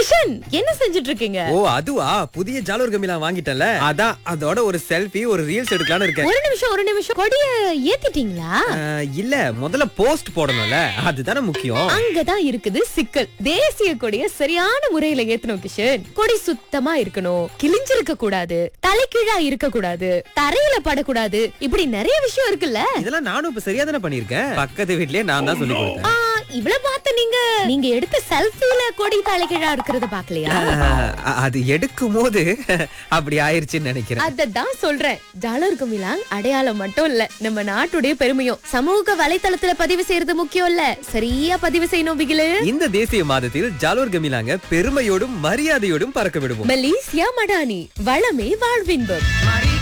கிஷன், என்ன செஞ்சுட்டு இருக்கீங்க? ஓ அதுவா, புதிய ஜாலூர் கமிலா வாங்கிட்டேன்ல, அதான் அதோட ஒரு செல்ஃபி ஒரு ரீல்ஸ் எடுக்கலாம்னு இருக்கேன். ஒரு நிமிஷம் கொடிய ஏத்திட்டீங்களா? இல்ல, முதல்ல போஸ்ட் போடணும்ல, அதுதானே முக்கியம். அங்கதான் இருக்குது சிக்கல். தேசிய கொடிய சரியான முறையில ஏத்தணும் கிஷன். கொடி சுத்தமா இருக்கணும், கிழிஞ்சிருக்க கூடாது, தலைகீழா இருக்க கூடாது, தரையில படக்கூடாது, இப்படி நிறைய விஷயம் இருக்குல்ல. இதெல்லாம் நானும் இப்ப சரியா தானே பண்ணிருக்கேன். பக்கத்து வீட்லயே நான் தான் சொல்லி கொடுத்தேன். இவ்வளவு பார்த்து நீங்க எடுத்த செல்ஃபில கொடி தலைகீழா இருக்கிறத பாக்கலையா? அது எடுக்கும் போது அப்படி ஆயிருச்சுன்னு நினைக்கிறேன். அததான் சொல்றேன். ஜாலூர் கமிலாங் அடையாளம் மட்டும் இல்ல, நம்ம நாட்டுடைய பெருமையும். சமூக வலைத்தளத்துல பதிவு செய்யறது முக்கியம் இல்ல, சரியா பதிவு செய்யணும் பிகிலு. இந்த தேசிய மாதத்தில் ஜாலூர் கமிலாங்க பெருமையோடும் மரியாதையோடும் பறக்க விடுவோம். மலேசியா மடானி, வளமே வாழ்வின்பம்.